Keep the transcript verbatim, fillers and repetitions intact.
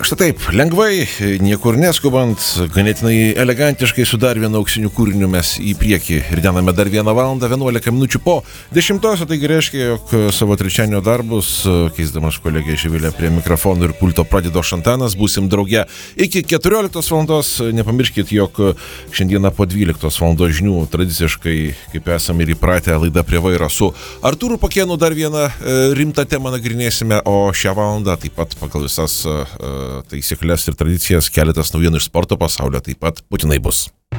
Štai taip, lengvai, niekur neskubant, ganėtinai elegantiškai su dar vienu auksiniu kūriniu mes į priekį ridename dar vieną valandą, vienuolika minučių po dešimtos, taigi reiškia, jog savo trečiadienio darbus, keisdamas kolegę Živilę prie mikrofonų ir pulto pradėdo Šantanas, būsim drauge iki keturioliktos valandos. Nepamirškit, jog šiandieną po dvyliktos valandos žinių tradiciškai, kaip esame ir įpratę, laida prie vairo su Artūru Pakėnu dar vieną rimtą temą nagrinėsime, o šią valandą taip pat pagal visas taisyklės ir tradicijas keletas naujienų iš sporto pasaulio taip pat būtinai bus.